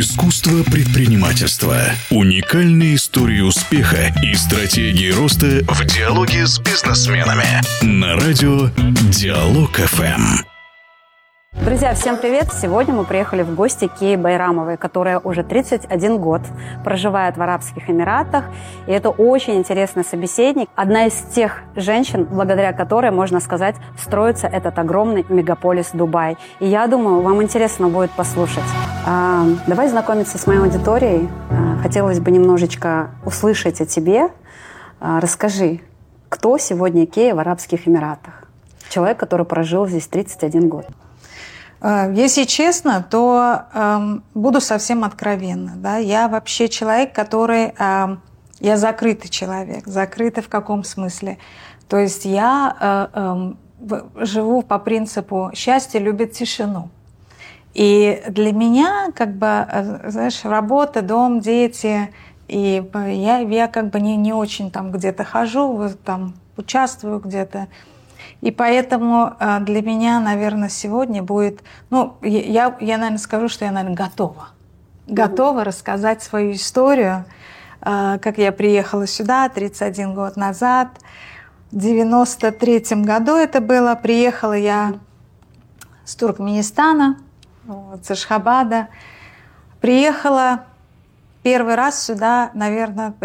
Искусство предпринимательства. Уникальные истории успеха и стратегии роста в диалоге с бизнесменами. На радио Диалог ФМ. Друзья, всем привет! Сегодня мы приехали в гости к Кее Байрамовой, которая уже 31 год проживает в Арабских Эмиратах. И это очень интересный собеседник. Одна из тех женщин, благодаря которой, можно сказать, строится этот огромный мегаполис Дубай. И я думаю, вам интересно будет послушать. Давай знакомиться с моей аудиторией. Хотелось бы немножечко услышать о тебе. Расскажи, кто сегодня Кея в Арабских Эмиратах? Человек, который прожил здесь 31 год. Если честно, то буду совсем откровенна. Да? Я вообще человек, который... я закрытый человек. Закрытый в каком смысле? То есть я живу по принципу «счастье любит тишину». И для меня, как бы, знаешь, работа, дом, дети... И я как бы не очень там где-то хожу, там участвую где-то. И поэтому для меня, наверное, сегодня будет... Ну, я наверное, скажу, что я, наверное, готова. Готова рассказать свою историю, как я приехала сюда 31 год назад. В 93-м году это было. Приехала я с Туркменистана, с Ашхабада. Приехала первый раз сюда, наверное,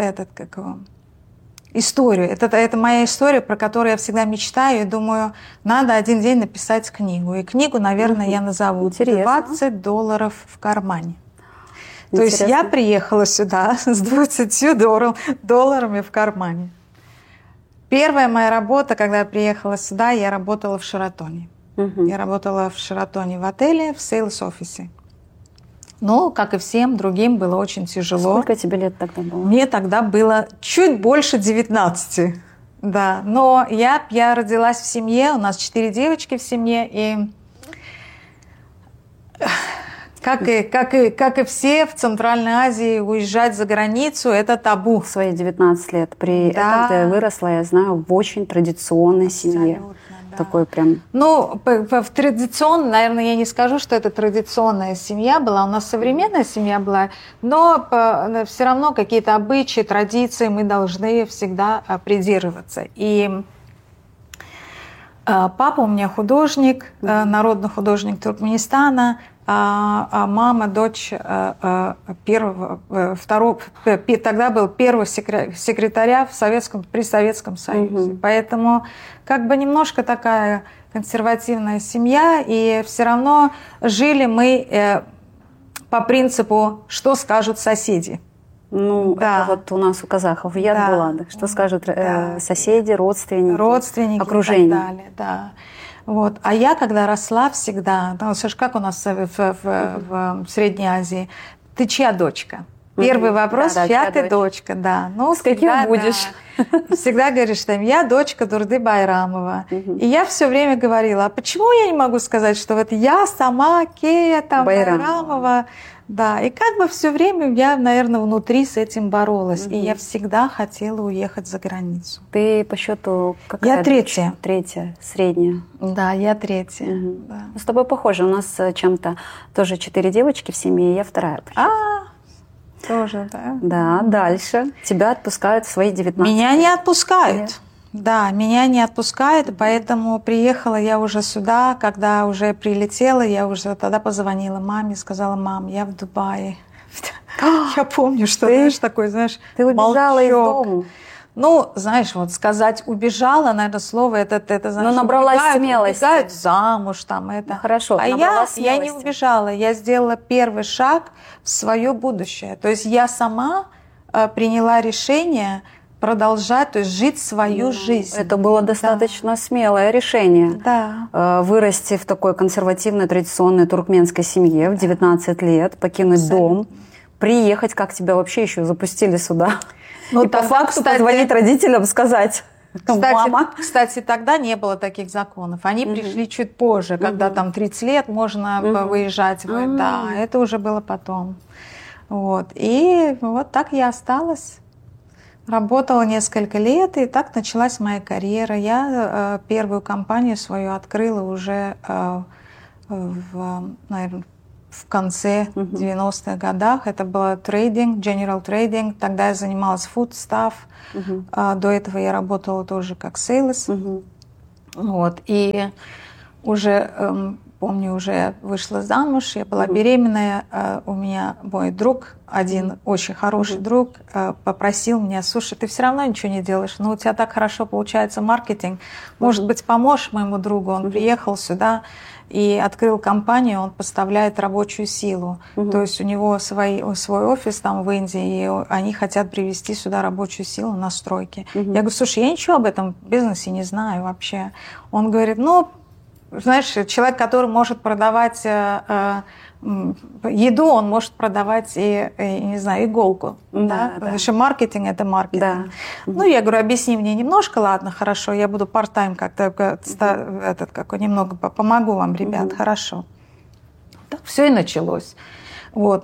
историю. Это моя история, про которую я всегда мечтаю и думаю, надо один день написать книгу. И книгу, наверное, я назову $20 в кармане. Интересно. То есть я приехала сюда с $20 в кармане. Первая моя работа, когда я приехала сюда, я работала в Шератоне. Я работала в Шератоне в отеле, в сейлс-офисе. Но, как и всем другим, было очень тяжело. Сколько тебе лет тогда было? Мне тогда было чуть больше 19. Да. Но я родилась в семье, у нас 4 девочки в семье, и как и все в Центральной Азии, уезжать за границу – это табу. В свои 19 лет. При этом ты выросла, я знаю, в очень традиционной семье. Да. Такой прям... Ну, в традиционной, наверное, я не скажу, что это традиционная семья была. У нас современная семья была, но все равно какие-то обычаи, традиции мы должны всегда придерживаться. И папа у меня художник, народный художник Туркменистана, а мама, дочь тогда был первого секретаря при Советском Союзе. Поэтому как бы немножко такая консервативная семья, и все равно жили мы по принципу, что скажут соседи. Ну, да. Это вот у нас у казахов яд была, что скажут соседи, родственники, окружение. И так далее, да. Вот. А я, когда росла всегда, как у нас в Средней Азии, ты чья дочка? Первый вопрос, чья ты дочка? Да. Ну, с каким будешь? Да. Всегда говоришь, что я дочка Дурды Байрамова. И я все время говорила, а почему я не могу сказать, что вот я сама Кея Байрамова? Да, и как бы все время я, наверное, внутри с этим боролась. И я всегда хотела уехать за границу. Ты по счету какая? Я третья. Третья, средняя. Да, я третья. Да. С тобой похоже. У нас чем-то тоже 4 девочки в семье, и я вторая. Тоже, да. Да, дальше. Тебя отпускают в свои 19 лет. Меня не отпускают. Нет. Да, меня не отпускают, поэтому приехала я уже сюда, когда уже прилетела, я уже тогда позвонила маме, сказала: мам, я в Дубае. Я помню, что ты убежала из дома. Ну, знаешь, вот сказать убежала, наверное, слово это знаешь, набралась смелости. Убегают замуж там это. Хорошо, а я не убежала, я сделала первый шаг в свое будущее. То есть я сама приняла решение продолжать, то есть жить свою жизнь. Это было достаточно смелое решение. Да. Вырасти в такой консервативной, традиционной туркменской семье в 19 лет, покинуть дом, приехать, как тебя вообще еще запустили сюда. Ну, и по факту позвонить родителям, сказать: мама. Кстати, тогда не было таких законов. Они пришли чуть позже, когда там 30 лет можно выезжать. Да, это уже было потом. Вот. И вот так я осталась. Работала несколько лет, и так началась моя карьера. Я первую компанию свою открыла уже, наверное, в конце 90-х годах. Это было трейдинг, general трейдинг. Тогда я занималась food stuff. До этого я работала тоже как sales. Вот. И уже, помню, уже я вышла замуж, я была беременная. У меня мой друг, один очень хороший друг, попросил меня: слушай, ты все равно ничего не делаешь, но у тебя так хорошо получается маркетинг. Может быть, поможешь моему другу? Он приехал сюда и открыл компанию, он поставляет рабочую силу. То есть у него свой офис там в Индии, и они хотят привезти сюда рабочую силу на стройке. Я говорю: слушай, я ничего об этом бизнесе не знаю вообще. Он говорит: ну, знаешь, человек, который может продавать еду, он может продавать и не знаю, иголку. Да? Потому что маркетинг – это маркетинг. Да. Ну, я говорю: объясни мне немножко, ладно, хорошо, я буду part-time как-то немного помогу вам, ребят, хорошо. Так все и началось. Вот,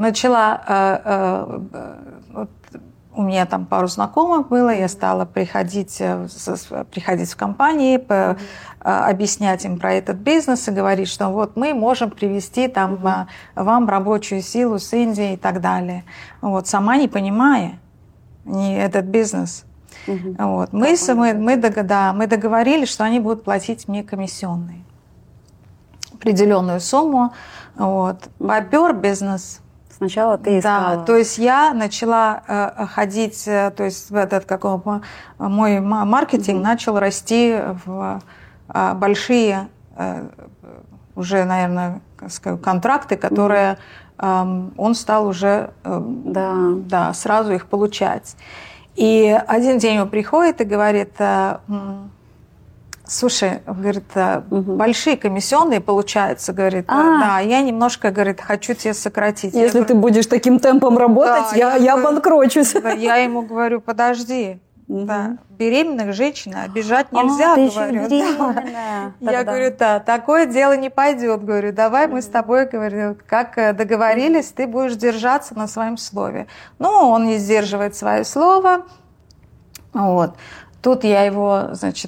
у меня там пару знакомых было, я стала приходить в компании, объяснять им про этот бизнес и говорить, что вот мы можем привезти там вам рабочую силу с Индии и так далее. Вот, сама не понимая этот бизнес. Вот. Мы договорились, что они будут платить мне комиссионные. Определенную сумму. Вот. Попер бизнес. Сначала ты искала. Да, то есть я начала ходить, то есть мой маркетинг начал расти в большие уже, наверное, контракты, которые он стал уже сразу их получать. И один день он приходит и говорит: слушай, говорит, большие комиссионные получаются, говорит, да, я немножко, говорит, хочу тебе сократить. Если ты будешь таким темпом работать, я банкрочусь. Я ему говорю: подожди, беременных женщин обижать нельзя, говорю. Я говорю: да, такое дело не пойдет, говорю, давай мы с тобой, говорю, как договорились, ты будешь держаться на своем слове. Ну, он не сдерживает свое слово, вот. Тут я его, значит,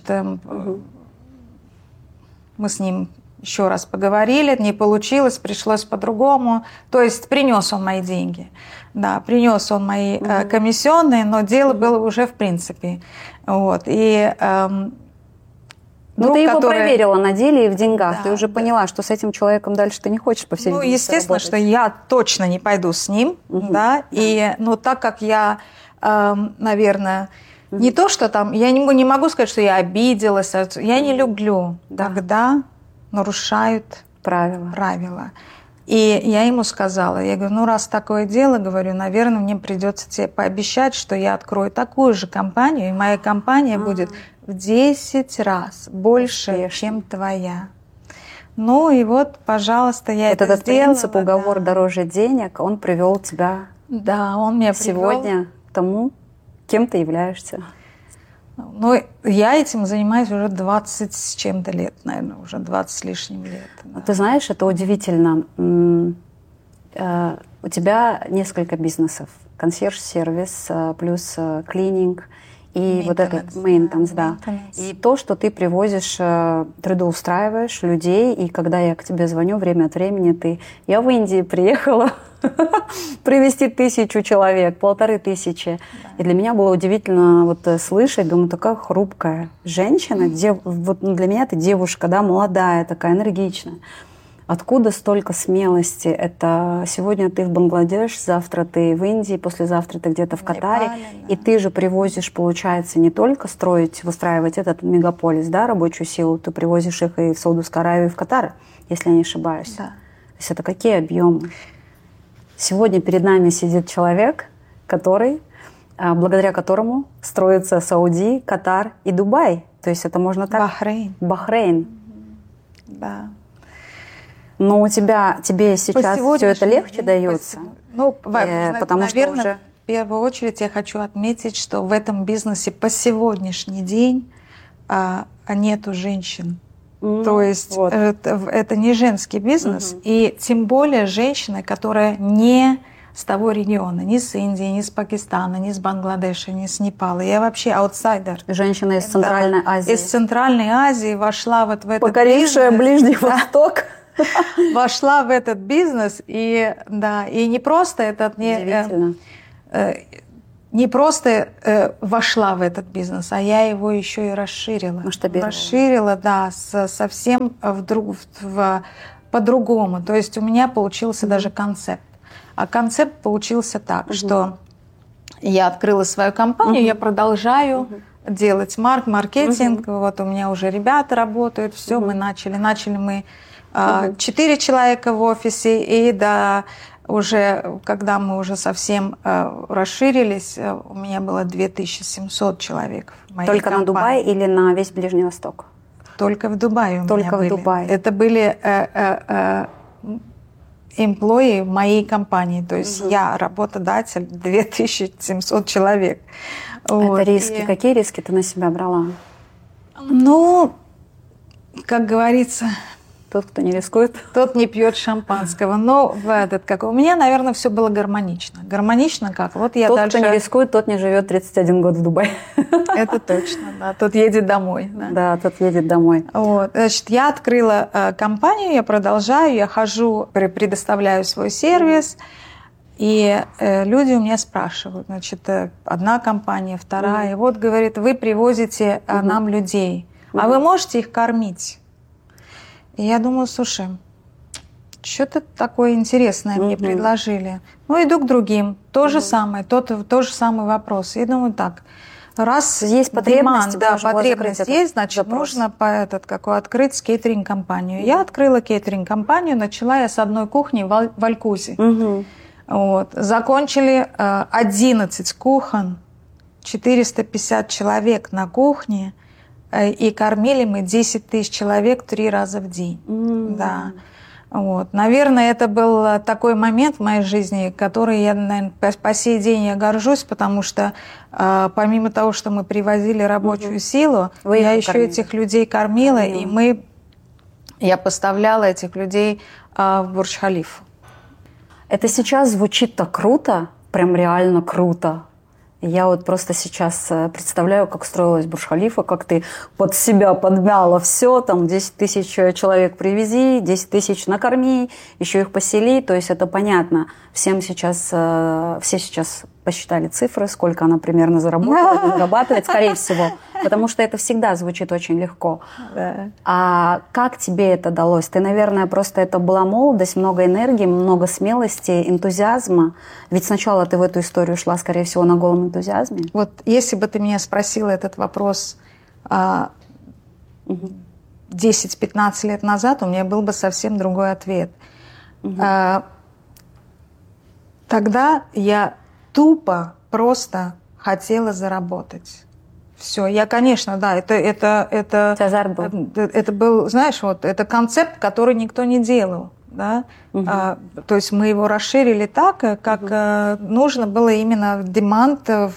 мы с ним еще раз поговорили, не получилось, пришлось по-другому. То есть принес он мои деньги, да, принес он мои комиссионные, но дело было уже в принципе. Вот. И ну, ты его проверила на деле и в деньгах. Ты уже поняла, что с этим человеком дальше ты не хочешь, по всей видимости, естественно, работать. что я точно не пойду с ним, да, и, так как я, наверное, не то, что там, я не могу сказать, что я обиделась, я не люблю, когда нарушают правила. И я ему сказала, я говорю: ну, раз такое дело, говорю, наверное, мне придется тебе пообещать, что я открою такую же компанию, и моя компания будет в 10 раз больше, чем твоя. Ну и вот, пожалуйста, я это сделала. Этот принцип, уговор дороже денег, он привел тебя он меня сегодня к тому, кем ты являешься. Ну, я этим занимаюсь уже 20 с чем-то лет, наверное, уже 20 с лишним лет. Да. Ты знаешь, это удивительно. У тебя несколько бизнесов. Консьерж-сервис, плюс клининг и вот этот мейнтенанс, да. И то, что ты привозишь, трудоустраиваешь людей, и когда я к тебе звоню время от времени, я в Индии приехала привести 1000 человек, 1500. И для меня было удивительно вот слышать, думаю, такая хрупкая женщина, вот для меня ты девушка, да, молодая, такая энергичная. Откуда столько смелости? Это сегодня ты в Бангладеш, завтра ты в Индии, послезавтра ты где-то в Катаре. И ты же привозишь, получается, не только выстраивать этот мегаполис, да, рабочую силу, ты привозишь их и в Саудовскую Аравию, и в Катар, если я не ошибаюсь. Да. То есть это какие объемы? Сегодня перед нами сидит человек, благодаря которому строятся Сауди, Катар и Дубай. То есть это можно так... Бахрейн. Да. Но тебе сейчас все это легче дается? Потому что уже... в первую очередь я хочу отметить, что в этом бизнесе по сегодняшний день нету женщин. То есть это не женский бизнес, и тем более женщина, которая не с того региона, ни с Индии, ни с Пакистана, ни с Бангладеша, ни с Непала. Я вообще аутсайдер. Женщина из Центральной Азии. Из Центральной Азии вошла вот в этот покорившая бизнес. Ближний Восток. вошла в этот бизнес. И не просто не просто вошла в этот бизнес, а я его еще и расширила. Расширила, совсем по-другому. То есть у меня получился даже концепт. А концепт получился так, что я открыла свою компанию, я продолжаю делать маркетинг. Вот у меня уже ребята работают, все, мы начали. Начали мы 4 человека в офисе, и уже, когда мы уже совсем расширились, у меня было 2700 человек в моей Только компании. на Дубай или на весь Ближний Восток? Только в Дубае у меня были. Только в Дубае. Это были эмплои моей компании. То есть я работодатель 2700 человек. Это риски. Какие риски ты на себя брала? Ну, как говорится... Тот, кто не рискует. Тот не пьет шампанского. Но у меня, наверное, все было гармонично. Гармонично как? Вот я тот, кто не рискует, тот не живет 31 год в Дубае. Это точно, да. Тот едет домой. Да, тот едет домой. Вот. Значит, я открыла компанию, я продолжаю, я хожу, предоставляю свой сервис. И люди у меня спрашивают, значит, одна компания, вторая. И вот, говорит, вы привозите нам людей, а вы можете их кормить? И я думаю, слушай, что-то такое интересное мне предложили. Ну, иду к другим. То же самое, тот же самый вопрос. И думаю, так, раз есть потребность, потребность есть, значит, нужно открыть кейтеринг-компанию. Я открыла кейтеринг-компанию, начала я с одной кухни в Алькузе. Вот. Закончили 11 кухон, 450 человек на кухне. И кормили мы 10 тысяч человек 3 раза в день. Да. Вот. Наверное, это был такой момент в моей жизни, который я, наверное, по сей день я горжусь, потому что помимо того, что мы привозили рабочую силу, я еще этих людей кормила, и я поставляла этих людей в Бурдж-Халифу. Это сейчас звучит так круто, прям реально круто. Я вот просто сейчас представляю, как строилась Бурдж-Халифа, как ты под себя подмяла все, там 10 тысяч человек привези, 10 тысяч накорми, еще их посели, то есть это понятно. Все сейчас посчитали цифры, сколько она примерно зарабатывает, скорее всего, потому что это всегда звучит очень легко. Да. А как тебе это далось? Ты, наверное, просто это была молодость, много энергии, много смелости, энтузиазма. Ведь сначала ты в эту историю шла, скорее всего, на голом энтузиазме. Вот если бы ты меня спросила этот вопрос 10-15 лет назад, у меня был бы совсем другой ответ. Тогда я тупо просто хотела заработать. Все, я, конечно, да, это азарт был. Это был, знаешь, вот это концепт, который никто не делал, да. То есть мы его расширили так, как нужно было именно в демант